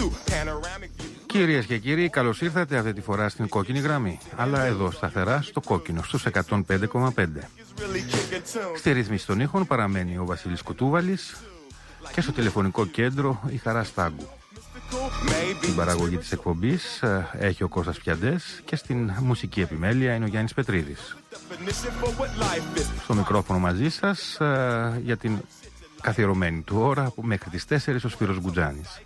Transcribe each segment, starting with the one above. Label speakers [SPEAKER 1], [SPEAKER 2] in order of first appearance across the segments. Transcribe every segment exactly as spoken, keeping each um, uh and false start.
[SPEAKER 1] Κυρίες και κύριοι, καλώς ήρθατε αυτή τη φορά στην κόκκινη γραμμή. Αλλά εδώ σταθερά στο κόκκινο, στους εκατόν πέντε κόμμα πέντε. Στη ρύθμιση των ήχων παραμένει ο Βασίλης Κουτούβαλης και στο τηλεφωνικό κέντρο η Χαρά Στάγκου. Την παραγωγή της εκπομπής έχει ο Κώστας Πιαντές και στην μουσική επιμέλεια είναι ο Γιάννης Πετρίδης. Στο μικρόφωνο μαζί σας για την καθιερωμένη του ώρα μέχρι τις τέσσερις ο Σπύρος Γκουτζάνης.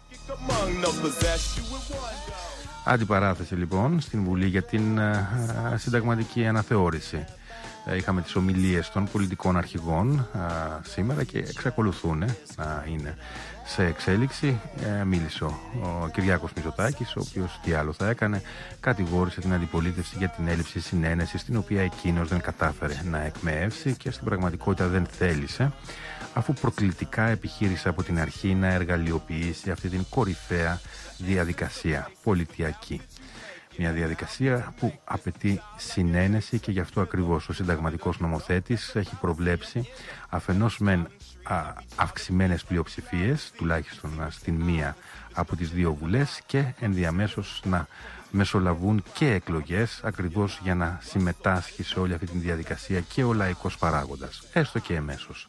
[SPEAKER 1] Αντιπαράθεση λοιπόν στην Βουλή για την α, συνταγματική αναθεώρηση. Είχαμε τις ομιλίες των πολιτικών αρχηγών α, σήμερα και εξακολουθούν να είναι σε εξέλιξη. Ε, μίλησε ο, ο Κυριάκος Μητσοτάκης, ο οποίος τι άλλο θα έκανε, κατηγόρησε την αντιπολίτευση για την έλλειψη συνένεσης, την οποία εκείνος δεν κατάφερε να εκμεεύσει και στην πραγματικότητα δεν θέλησε, αφού προκλητικά επιχείρησε από την αρχή να εργαλειοποιήσει αυτή την κορυφαία διαδικασία πολιτιακή. Μια διαδικασία που απαιτεί συνένεση και γι' αυτό ακριβώς ο συνταγματικός νομοθέτης έχει προβλέψει αφενός μεν α, αυξημένες πλειοψηφίες, τουλάχιστον στην μία από τις δύο βουλές, και ενδιαμέσως να μεσολαβούν και εκλογές, ακριβώς για να συμμετάσχει σε όλη αυτή τη διαδικασία και ο λαϊκός παράγοντας, έστω και εμέσως.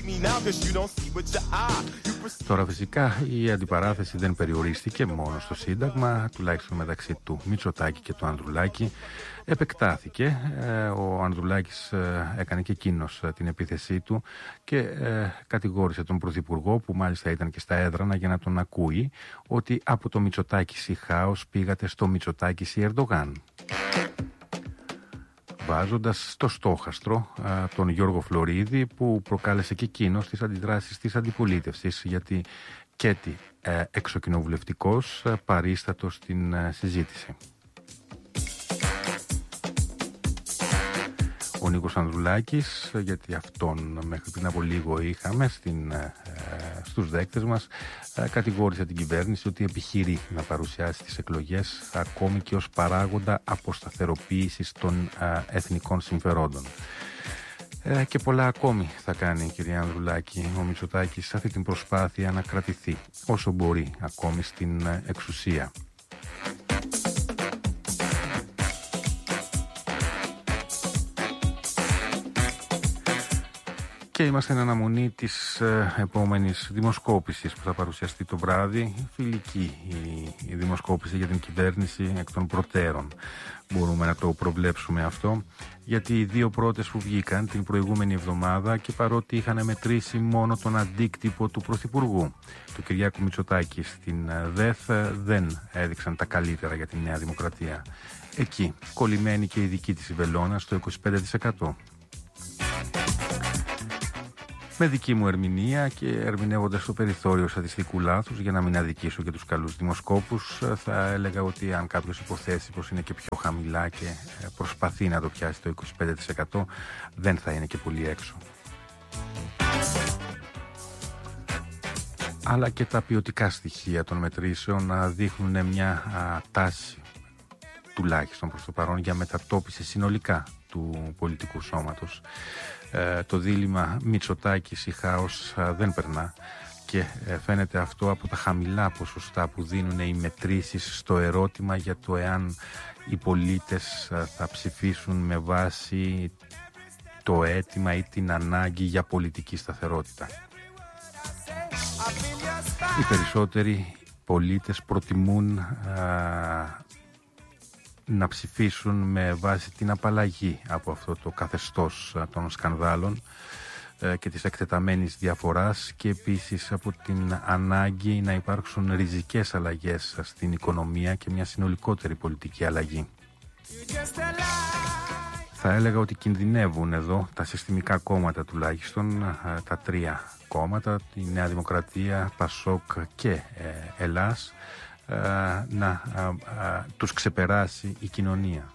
[SPEAKER 1] Τώρα φυσικά η αντιπαράθεση δεν περιορίστηκε μόνο στο Σύνταγμα, τουλάχιστον μεταξύ του Μητσοτάκη και του Ανδρουλάκη. Επεκτάθηκε, ο Ανδρουλάκης έκανε και εκείνος την επίθεσή του και κατηγόρησε τον Πρωθυπουργό, που μάλιστα ήταν και στα έδρανα για να τον ακούει, ότι από το Μητσοτάκης η χάος πήγατε στο Μητσοτάκης η Ερντογάν, βάζοντας στο στόχαστρο α, τον Γιώργο Φλωρίδη, που προκάλεσε και εκείνος τις αντιδράσεις της αντιπολίτευσης, γιατί και τι ε, εξοκοινοβουλευτικός ε, παρίστατο στην ε, συζήτηση. Ο Νίκος Ανδρουλάκης, γιατί αυτόν μέχρι πριν από λίγο είχαμε στην, ε, στους δέκτες μας, ε, κατηγόρησε την κυβέρνηση ότι επιχειρεί να παρουσιάσει τις εκλογές ακόμη και ως παράγοντα αποσταθεροποίησης των ε, εθνικών συμφερόντων. Ε, και πολλά ακόμη θα κάνει η κυρία Ανδρουλάκη ο Μητσοτάκης σε αυτή την προσπάθεια να κρατηθεί όσο μπορεί ακόμη στην ε, εξουσία. Και είμαστε εν αναμονή της ε, επόμενης δημοσκόπησης που θα παρουσιαστεί το βράδυ. Φιλική η, η δημοσκόπηση για την κυβέρνηση εκ των προτέρων. Μπορούμε να το προβλέψουμε αυτό, γιατί οι δύο πρώτες που βγήκαν την προηγούμενη εβδομάδα, και παρότι είχαν μετρήσει μόνο τον αντίκτυπο του Πρωθυπουργού, του Κυριάκου Μητσοτάκη, στην ΔΕΘ, δεν έδειξαν τα καλύτερα για τη Νέα Δημοκρατία. Εκεί κολλημένη και η δική της η βελόνα στο είκοσι πέντε τοις εκατό. Με δική μου ερμηνεία και ερμηνεύοντας το περιθώριο στατιστικού λάθους, για να μην αδικήσω και τους καλούς δημοσκόπους, θα έλεγα ότι αν κάποιος υποθέσει πως είναι και πιο χαμηλά και προσπαθεί να το πιάσει το είκοσι πέντε τοις εκατό, δεν θα είναι και πολύ έξω. Αλλά και τα ποιοτικά στοιχεία των μετρήσεων δείχνουν μια α, τάση, τουλάχιστον προς το παρόν, για μετατόπιση συνολικά του πολιτικού σώματος. Ε, το δίλημμα Μητσοτάκης ή χάος ε, δεν περνά, και ε, φαίνεται αυτό από τα χαμηλά ποσοστά που δίνουν οι μετρήσεις στο ερώτημα για το εάν οι πολίτες ε, θα ψηφίσουν με βάση το αίτημα ή την ανάγκη για πολιτική σταθερότητα. Οι περισσότεροι πολίτες προτιμούν ε, να ψηφίσουν με βάση την απαλλαγή από αυτό το καθεστώς των σκανδάλων και της εκτεταμένης διαφοράς, και επίσης από την ανάγκη να υπάρξουν ριζικές αλλαγές στην οικονομία και μια συνολικότερη πολιτική αλλαγή. Θα έλεγα ότι κινδυνεύουν εδώ τα συστημικά κόμματα, τουλάχιστον τα τρία κόμματα, η Νέα Δημοκρατία, Πασόκ και ε, Ελλάς, να α, α, τους ξεπεράσει η κοινωνία.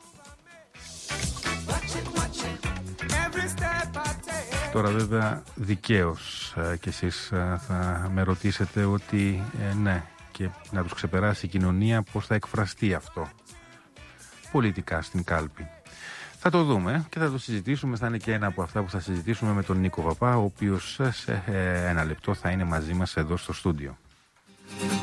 [SPEAKER 1] Τώρα βέβαια δικαίως κι εσείς θα με ρωτήσετε ότι ε, ναι, και να τους ξεπεράσει η κοινωνία, πώς θα εκφραστεί αυτό πολιτικά στην κάλπη. Θα το δούμε και θα το συζητήσουμε. Θα είναι και ένα από αυτά που θα συζητήσουμε με τον Νίκο Παπά, ο οποίος σε ένα λεπτό θα είναι μαζί μας εδώ στο στούντιο.